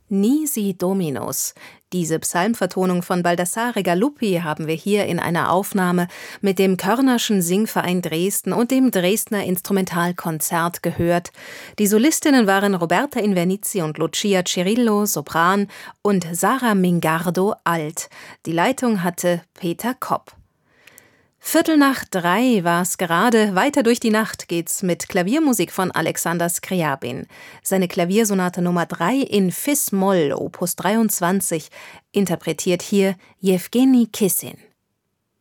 Nisi Dominus. Diese Psalmvertonung von Baldassare Galuppi haben wir hier in einer Aufnahme mit dem Körnerschen Singverein Dresden und dem Dresdner Instrumentalkonzert gehört. Die Solistinnen waren Roberta Invernizi und Lucia Cirillo, Sopran, und Sarah Mingardo, Alt. Die Leitung hatte Peter Kopp. 2:45 war es gerade. Weiter durch die Nacht geht's mit Klaviermusik von Alexander Skriabin. Seine Klaviersonate Nummer 3 in Fis-Moll, Opus 23, interpretiert hier Jewgeni Kissin.